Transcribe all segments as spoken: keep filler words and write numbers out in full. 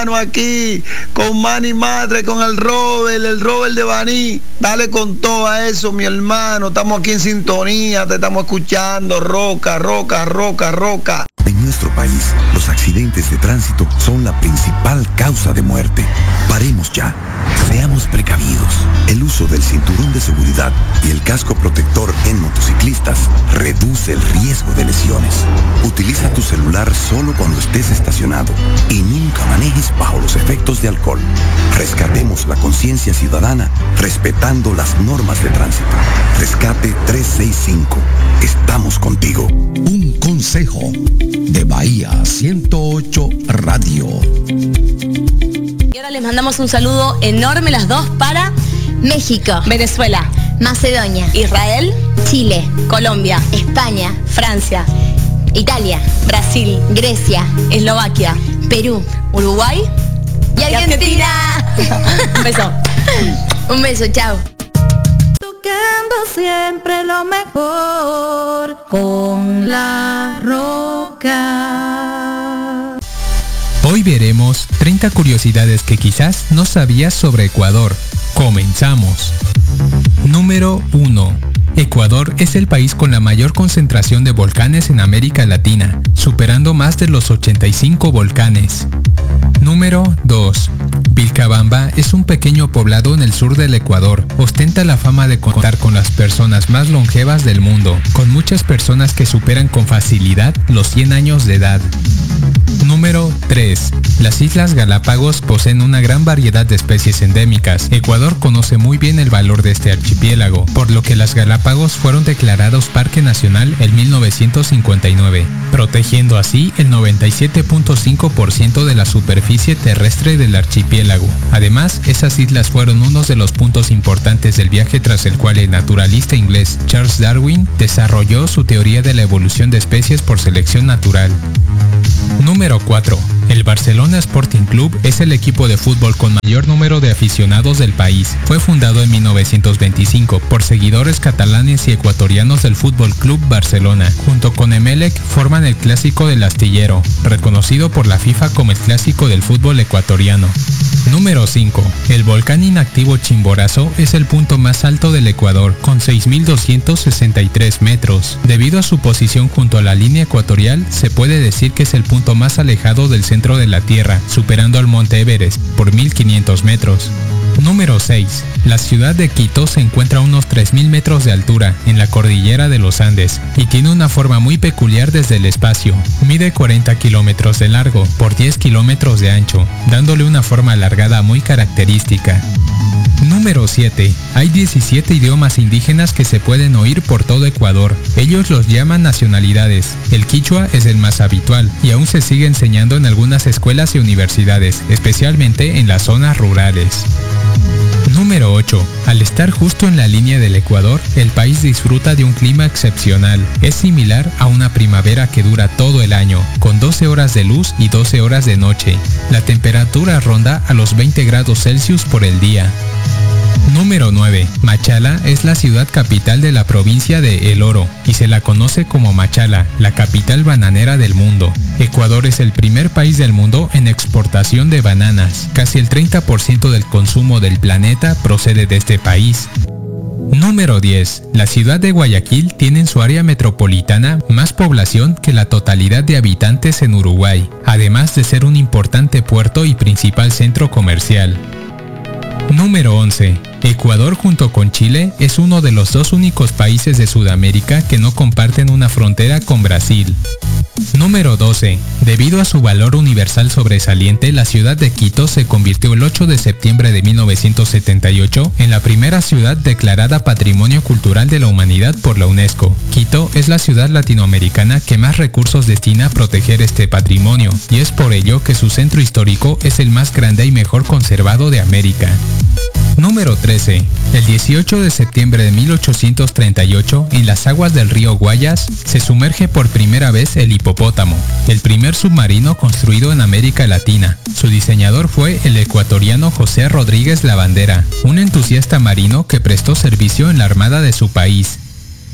hermano, aquí, con Manny Matre, con el Robert, el Robert de Baní. Dale con todo a eso, mi hermano. Estamos aquí en sintonía, te estamos escuchando. Roca, roca, roca, roca. En nuestro país, los accidentes de tránsito son la principal causa de muerte. Paremos ya. Seamos precavidos. El uso del cinturón de seguridad y el casco protector en motociclistas reduce el riesgo de lesiones. Utiliza tu celular solo cuando estés estacionado y nunca manejes bajo los efectos de alcohol. Rescatemos la conciencia ciudadana respetando las normas de tránsito. Rescate trescientos sesenta y cinco. Estamos contigo. Un consejo de Bahía ciento ocho Radio. Y ahora les mandamos un saludo enorme las dos para México, Venezuela, Macedonia, Israel, Chile, Colombia, España, Francia, Italia, Brasil, Grecia, Eslovaquia, Perú, Uruguay y Argentina. Un beso. Un beso, chao. Tocando siempre lo mejor con La Roca. Hoy veremos treinta curiosidades que quizás no sabías sobre Ecuador. Comenzamos. Número uno. Ecuador es el país con la mayor concentración de volcanes en América Latina, superando más de los ochenta y cinco volcanes. Número dos. Vilcabamba es un pequeño poblado en el sur del Ecuador. Ostenta la fama de contar con las personas más longevas del mundo, con muchas personas que superan con facilidad los cien años de edad. Número tres. Las Islas Galápagos poseen una gran variedad de especies endémicas. Ecuador conoce muy bien el valor de este archipiélago, por lo que las Galápagos fueron declarados Parque Nacional en mil novecientos cincuenta y nueve, protegiendo así el noventa y siete punto cinco por ciento de la superficie terrestre del archipiélago. Además, esas islas fueron uno de los puntos importantes del viaje tras el cual el naturalista inglés Charles Darwin desarrolló su teoría de la evolución de especies por selección natural. Número cuatro. El Barcelona Sporting Club es el equipo de fútbol con mayor número de aficionados del país. Fue fundado en mil novecientos veinticinco por seguidores catalanes y ecuatorianos del Fútbol Club Barcelona. Junto con Emelec forman el Clásico del Astillero, reconocido por la FIFA como el clásico del fútbol ecuatoriano. Número cinco. El volcán inactivo Chimborazo es el punto más alto del Ecuador, con seis mil doscientos sesenta y tres metros. Debido a su posición junto a la línea ecuatorial, se puede decir que es el punto más alejado del centro de la Tierra, superando al Monte Everest por mil quinientos metros. Número seis. La ciudad de Quito se encuentra a unos tres mil metros de altura, en la cordillera de los Andes, y tiene una forma muy peculiar desde el espacio. Mide cuarenta kilómetros de largo por diez kilómetros de ancho, dándole una forma alargada muy característica. Número siete. Hay diecisiete idiomas indígenas que se pueden oír por todo Ecuador. Ellos los llaman nacionalidades. El quichua es el más habitual y aún se sigue enseñando en algunas escuelas y universidades, especialmente en las zonas rurales. Número ocho. Al estar justo en la línea del Ecuador, el país disfruta de un clima excepcional. Es similar a una primavera que dura todo el año, con doce horas de luz y doce horas de noche. La temperatura ronda a los veinte grados Celsius por el día. Número nueve. Machala es la ciudad capital de la provincia de El Oro y se la conoce como Machala, la capital bananera del mundo. Ecuador es el primer país del mundo en exportación de bananas. Casi el treinta por ciento del consumo del planeta procede de este país. Número diez. La ciudad de Guayaquil tiene en su área metropolitana más población que la totalidad de habitantes en Uruguay, además de ser un importante puerto y principal centro comercial. Número once. Ecuador junto con Chile es uno de los dos únicos países de Sudamérica que no comparten una frontera con Brasil. Número doce. Debido a su valor universal sobresaliente, la ciudad de Quito se convirtió el ocho de septiembre de mil novecientos setenta y ocho en la primera ciudad declarada Patrimonio Cultural de la Humanidad por la UNESCO. Quito es la ciudad latinoamericana que más recursos destina a proteger este patrimonio, y es por ello que su centro histórico es el más grande y mejor conservado de América. Número trece. El dieciocho de septiembre de mil ochocientos treinta y ocho, en las aguas del río Guayas, se sumerge por primera vez el hipopótamo, el primer submarino construido en América Latina. Su diseñador fue el ecuatoriano José Rodríguez Lavandera, un entusiasta marino que prestó servicio en la armada de su país.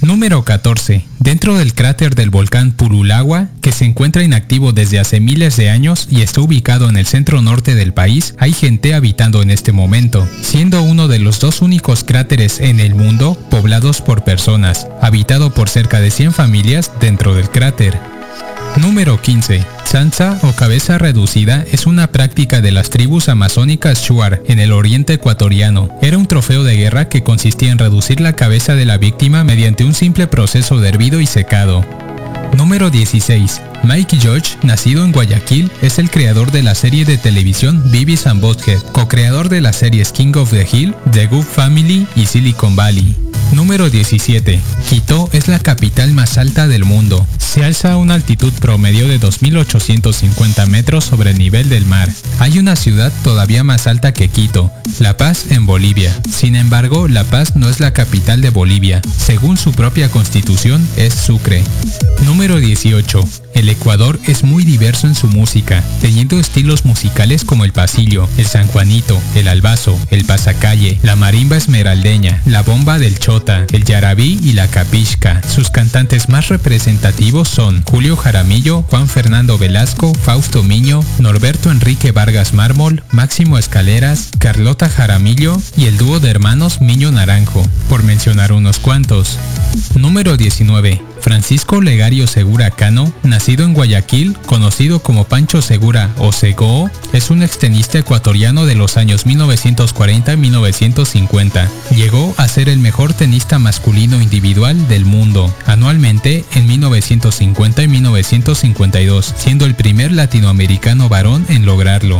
Número catorce. Dentro del cráter del volcán Purulagua, que se encuentra inactivo desde hace miles de años y está ubicado en el centro norte del país, hay gente habitando en este momento, siendo uno de los dos únicos cráteres en el mundo poblados por personas, habitado por cerca de cien familias dentro del cráter. Número quince. Sansa o cabeza reducida es una práctica de las tribus amazónicas Shuar en el oriente ecuatoriano. Era un trofeo de guerra que consistía en reducir la cabeza de la víctima mediante un simple proceso de hervido y secado. Número dieciséis. Mike Judge, nacido en Guayaquil, es el creador de la serie de televisión Beavis and Butthead, co-creador de las series King of the Hill, The Good Family y Silicon Valley. Número diecisiete. Quito es la capital más alta del mundo. Se alza a una altitud promedio de dos mil ochocientos cincuenta metros sobre el nivel del mar. Hay una ciudad todavía más alta que Quito, La Paz en Bolivia. Sin embargo, La Paz no es la capital de Bolivia. Según su propia constitución, es Sucre. Número dieciocho. El Ecuador es muy diverso en su música, teniendo estilos musicales como el pasillo, el sanjuanito, el albazo, el pasacalle, la marimba esmeraldeña, la bomba del chota, el yarabí y la capixca. Sus cantantes más representativos son Julio Jaramillo, Juan Fernando Velasco, Fausto Miño, Norberto Enrique Vargas Mármol, Máximo Escaleras, Carlota Jaramillo y el dúo de hermanos Miño Naranjo, por mencionar unos cuantos. Número diecinueve. Francisco Legario Segura Cano, nacido en Guayaquil, conocido como Pancho Segura o Segoo, es un extenista ecuatoriano de los años mil novecientos cuarenta a mil novecientos cincuenta. Llegó a ser el mejor tenista masculino individual del mundo, anualmente en mil novecientos cincuenta y mil novecientos cincuenta y dos, siendo el primer latinoamericano varón en lograrlo.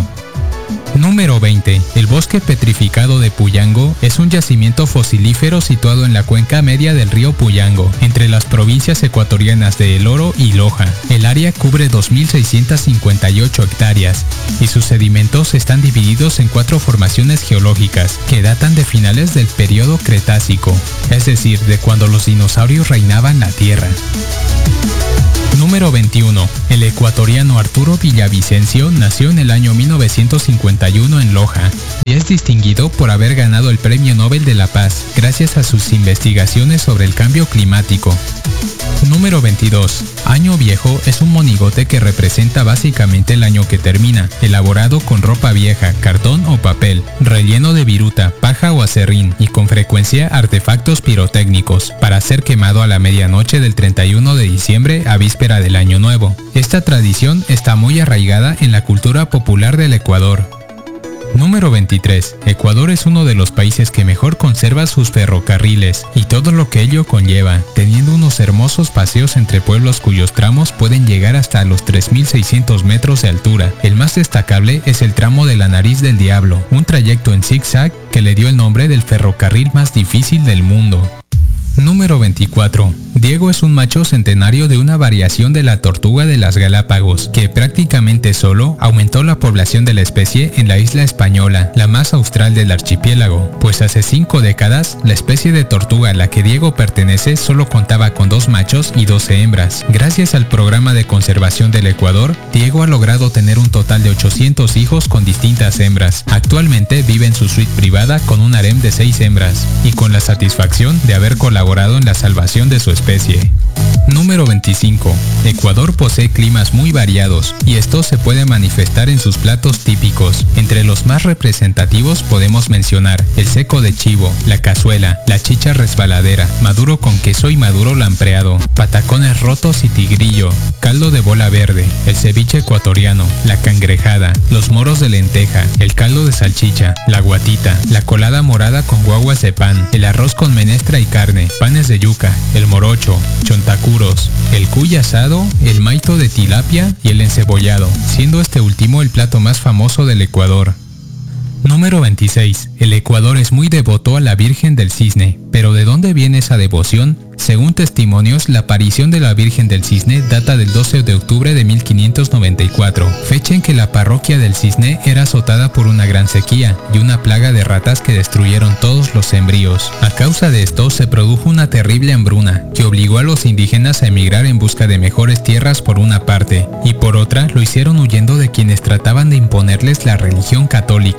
Número veinte. El bosque petrificado de Puyango es un yacimiento fosilífero situado en la cuenca media del río Puyango, entre las provincias ecuatorianas de El Oro y Loja. El área cubre dos mil seiscientas cincuenta y ocho hectáreas y sus sedimentos están divididos en cuatro formaciones geológicas que datan de finales del periodo Cretácico, es decir, de cuando los dinosaurios reinaban la Tierra. Número veintiuno. El ecuatoriano Arturo Villavicencio nació en el año mil novecientos cincuenta y uno en Loja y es distinguido por haber ganado el Premio Nobel de la Paz gracias a sus investigaciones sobre el cambio climático. Número veintidós. Año Viejo es un monigote que representa básicamente el año que termina, elaborado con ropa vieja, cartón o papel, relleno de viruta, paja o acerrín y con frecuencia artefactos pirotécnicos, para ser quemado a la medianoche del treinta y uno de diciembre a víspera del Año Nuevo. Esta tradición está muy arraigada en la cultura popular del Ecuador. Número veintitrés. Ecuador es uno de los países que mejor conserva sus ferrocarriles y todo lo que ello conlleva, teniendo unos hermosos paseos entre pueblos cuyos tramos pueden llegar hasta los tres mil seiscientos metros de altura. El más destacable es el tramo de la Nariz del Diablo, un trayecto en zigzag que le dio el nombre del ferrocarril más difícil del mundo. Número veinticuatro. Diego es un macho centenario de una variación de la tortuga de las Galápagos, que prácticamente solo aumentó la población de la especie en la isla española, la más austral del archipiélago, pues hace cinco décadas la especie de tortuga a la que Diego pertenece solo contaba con dos machos y doce hembras. Gracias al programa de conservación del Ecuador, Diego ha logrado tener un total de ochocientos hijos con distintas hembras. Actualmente vive en su suite privada con un harem de seis hembras, y con la satisfacción de haber colaborado en la salvación de su especie. Número veinticinco. Ecuador posee climas muy variados y esto se puede manifestar en sus platos típicos. Entre los más representativos podemos mencionar el seco de chivo, la cazuela, la chicha resbaladera, maduro con queso y maduro lampreado, patacones rotos y tigrillo, caldo de bola verde, el ceviche ecuatoriano, la cangrejada, los moros de lenteja, el caldo de salchicha, la guatita, la colada morada con guaguas de pan, el arroz con menestra y carne, panes de yuca, el morocho, chontacuros, el cuy asado, el maito de tilapia y el encebollado, siendo este último el plato más famoso del Ecuador. Número veintiséis. El Ecuador es muy devoto a la Virgen del Cisne, pero ¿de dónde viene esa devoción? Según testimonios, la aparición de la Virgen del Cisne data del doce de octubre de mil quinientos noventa y cuatro, fecha en que la parroquia del Cisne era azotada por una gran sequía y una plaga de ratas que destruyeron todos los sembríos. A causa de esto se produjo una terrible hambruna que obligó a los indígenas a emigrar en busca de mejores tierras por una parte, y por otra lo hicieron huyendo de quienes trataban de imponerles la religión católica.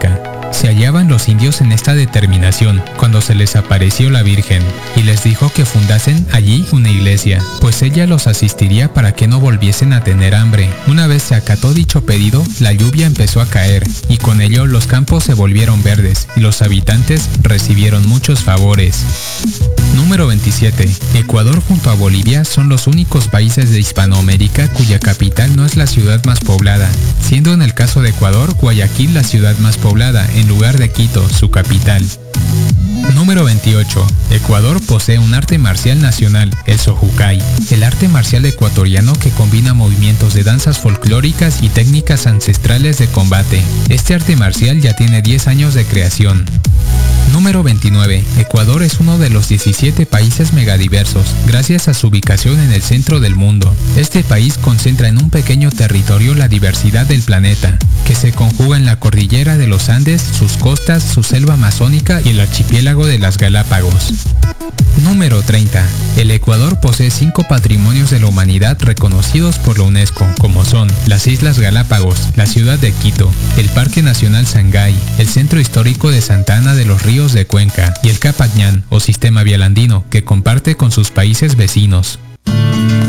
Se hallaban los indios en esta determinación cuando se les apareció la Virgen y les dijo que fundasen allí una iglesia, pues ella los asistiría para que no volviesen a tener hambre. Una vez se acató dicho pedido, la lluvia empezó a caer y con ello los campos se volvieron verdes y los habitantes recibieron muchos favores. Número veintisiete. Ecuador junto a Bolivia son los únicos países de Hispanoamérica cuya capital no es la ciudad más poblada, siendo en el caso de Ecuador, Guayaquil la ciudad más poblada, en lugar de Quito, su capital. Número veintiocho. Ecuador posee un arte marcial nacional, el Sojucay, el arte marcial ecuatoriano que combina movimientos de danzas folclóricas y técnicas ancestrales de combate. Este arte marcial ya tiene diez años de creación. Número veintinueve. Ecuador es uno de los diecisiete países megadiversos, gracias a su ubicación en el centro del mundo. Este país concentra en un pequeño territorio la diversidad del planeta, que se conjuga en la cordillera de los Andes, sus costas, su selva amazónica y el archipiélago de las Galápagos. Número treinta. El Ecuador posee cinco patrimonios de la humanidad reconocidos por la UNESCO, como son las Islas Galápagos, la ciudad de Quito, el Parque Nacional Sangay, el Centro Histórico de Santa Ana de los Ríos de Cuenca y el Capañán o Sistema Vial Andino, que comparte con sus países vecinos.